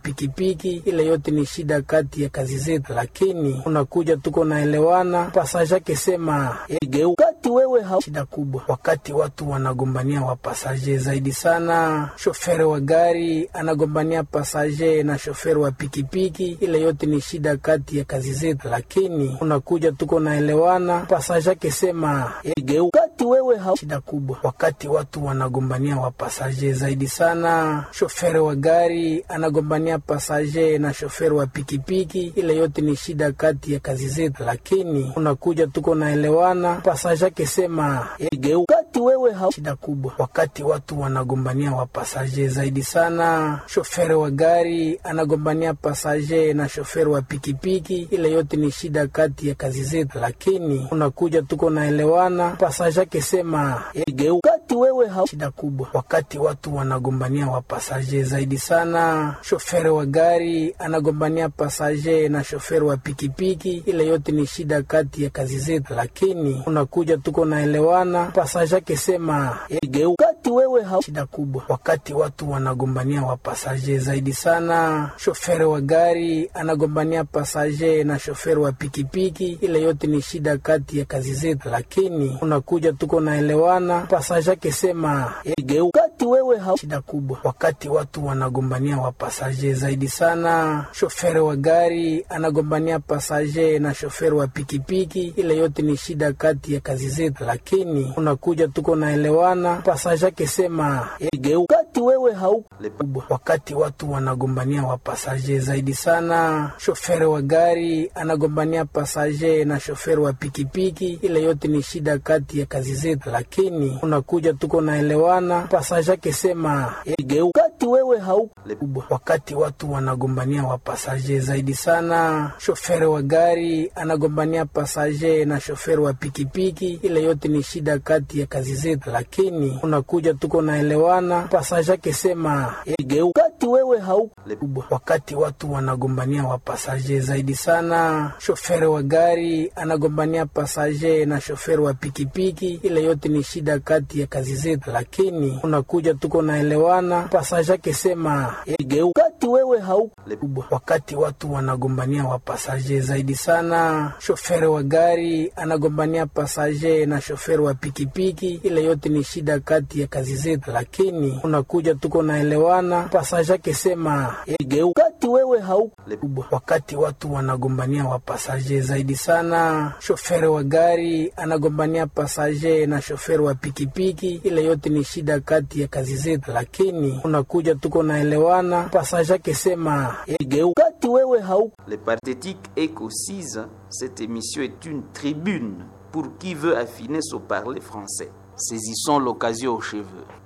pikipiki, ile yote ni shida kati ya kazi zetu, lakini unakuja tuko naelewana. Pasaje kesema kati wewe shida kubwa wakati watu wanagombania wapasaje zaidi sana. Shoferi wa gari anagombania pasaje na shoferi wa pikipiki, ile yote ni shida kati ya kazi zetu, lakini unakuja tuko naelewana. Pasaje kesema kati wewe shida kubwa wakati watu wanagombania wapasaje zaidi sana. Shoferi wa gari anagombania pasaje na shoferi wa pikipiki, ile yote ni shida kati ya kazi zetu, lakini unakuja tuko naelewana. Pasaje kesema kati wewe shida kubwa wakati watu wanagombania wapasaje zaidi sana. Shoferi wa gari anagombania pasaje na shoferi wa pikipiki, ile yote ni shida kati ya kazi zetu, lakini unakuja tuko naelewana. Pasaje kesema kati wewe shida kubwa wakati watu wanagombania wapasaje zaidi sana. Shoferi wa gari anagombania pasaje na shoferi wa pikipiki, ile yote ni shida kati ya kazi zetu, lakini unakuja tuko naelewana. Pasaje kesema kati wewe shida kubwa wakati watu wanagombania wapasaje zaidi sana. Shoferi wa gari anagombania pasaje na shoferi wa pikipiki, ile yote ni shida kati ya kazi zetu, lakini unakuja tuko naelewana. Pasaje kesema kati wewe shida kubwa wakati watu wanagombania wapasaje zaidi sana. Shoferi wa gari anagombania pasaje na shoferi wa pikipiki, ile yote ni shida kati ya kazi zetu, lakini unakuja tuko naelewana. Pasaje kesema kati wewe kubwa wakati watu wanagombania wapasaje zaidi sana. Shoferi wa gari anagombania pasaje na shoferi wa pikipiki, ile yote ni shida kati ya kazi zetu, lakini unakuja tuko naelewana. Pasaje kesema kati wewe kubwa wakati watu wanagombania wapasaje zaidi sana. Shoferi wa gari anagombania pasaje na shoferi wa pikipiki, ile yote ni shida kati ya kazi zetu, lakini unakuja tuko naelewana. Pasaje kesema kati wewe kubwa wakati watu wanagombania wapasaje zaidi sana. Shoferi wa gari anagombania pasaje na shoferi wa pikipiki, ile yote ni shida kati ya kazi zetu, lakini unakuja tuko naelewana. Pasaje kesema kati wewe kubwa wakati watu wanagombania wapasaje zaidi sana. Shoferi wa gari anagombania pasaje na shoferi wa pikipiki, ile yote ni shida kati ya kazi zetu, lakini unakuja tuko naelewana. Pasaje kesema kati wewe kubwa wakati watu wanagombania wapasaje zaidi sana. Shoferi wa gari anagombania pasaje na shoferi wa pikipiki, ile yote ni shida kati ya kazi zetu, lakini unakuja tuko naelewana. Pasaje kesema kati wewe Les Parthétiques Echo 6, cette émission est une tribune pour qui veut affiner son parler français. Saisissons l'occasion aux cheveux.